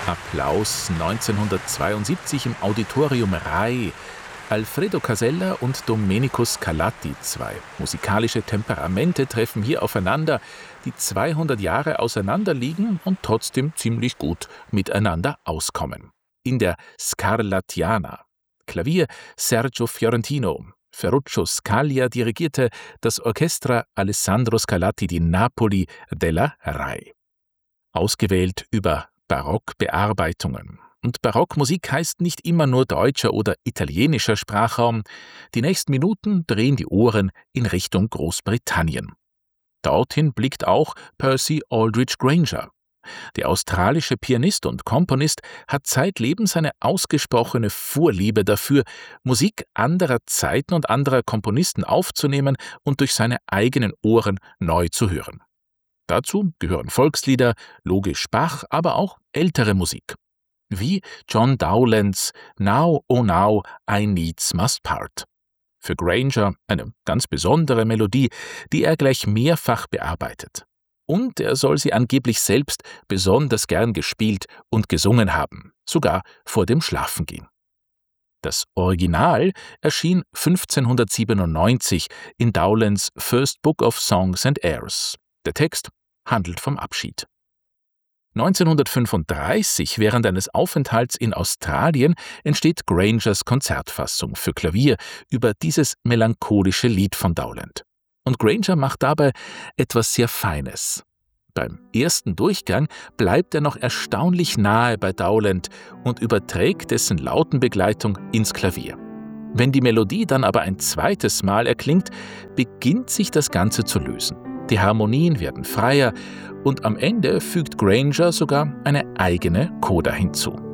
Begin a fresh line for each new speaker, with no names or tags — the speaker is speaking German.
Applaus 1972 im Auditorium Rai. Alfredo Casella und Domenico Scarlatti, zwei musikalische Temperamente, treffen hier aufeinander, die 200 Jahre auseinanderliegen und trotzdem ziemlich gut miteinander auskommen. In der Scarlattiana. Klavier Sergio Fiorentino. Ferruccio Scaglia dirigierte das Orchestra Alessandro Scarlatti di Napoli della Rai. Ausgewählt über Barockbearbeitungen. Und Barockmusik heißt nicht immer nur deutscher oder italienischer Sprachraum. Die nächsten Minuten drehen die Ohren in Richtung Großbritannien. Dorthin blickt auch Percy Aldridge Granger. Der australische Pianist und Komponist hat zeitlebens eine ausgesprochene Vorliebe dafür, Musik anderer Zeiten und anderer Komponisten aufzunehmen und durch seine eigenen Ohren neu zu hören. Dazu gehören Volkslieder, logisch Bach, aber auch ältere Musik. Wie John Dowlands Now, oh Now, I Needs Must Part. Für Granger eine ganz besondere Melodie, die er gleich mehrfach bearbeitet. Und er soll sie angeblich selbst besonders gern gespielt und gesungen haben, sogar vor dem Schlafengehen. Das Original erschien 1597 in Dowlands First Book of Songs and Airs. Der Text handelt vom Abschied. 1935, während eines Aufenthalts in Australien, entsteht Grangers Konzertfassung für Klavier über dieses melancholische Lied von Dowland. Und Granger macht dabei etwas sehr Feines. Beim ersten Durchgang bleibt er noch erstaunlich nahe bei Dowland und überträgt dessen Lautenbegleitung ins Klavier. Wenn die Melodie dann aber ein zweites Mal erklingt, beginnt sich das Ganze zu lösen. Die Harmonien werden freier und am Ende fügt Granger sogar eine eigene Coda hinzu.